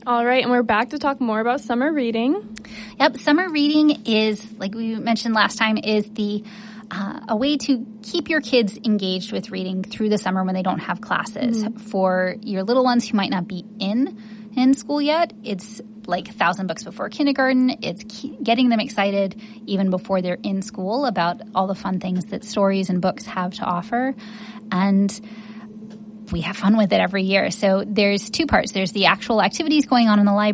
All right, and we're back to talk more about summer reading. Yep, summer reading is, like we mentioned last time, is a way to keep your kids engaged with reading through the summer when they don't have classes. Mm-hmm. For your little ones who might not be in school yet, it's like 1,000 books before kindergarten. It's getting them excited even before they're in school about all the fun things that stories and books have to offer. And we have fun with it every year. So there's two parts. There's the actual activities going on in the library